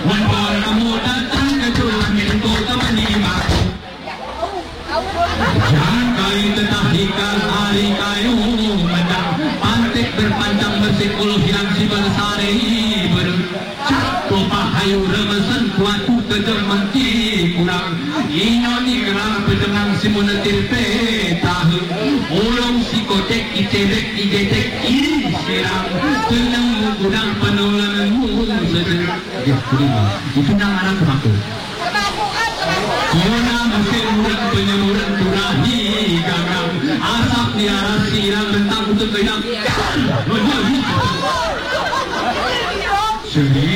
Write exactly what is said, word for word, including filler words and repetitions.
Walaupun kamu datang ke curangku temenima. Jangkai tetap ikan hari kayu medang. Pantik berpanjang bersepuluh yang si bersari ber. Cakko pahayu remesan kuatu terjementi kurang. Inyoni kerang pedengang si monetir petah. Ulung si kotek icebek ijetek isirang. Tenang gudang penulananmu sederhana. Ya, itu nama anak aku. Yona mesin murang penyemuran turahi gagang. Asap niara sirang tentang untuk kehilang. Sendiri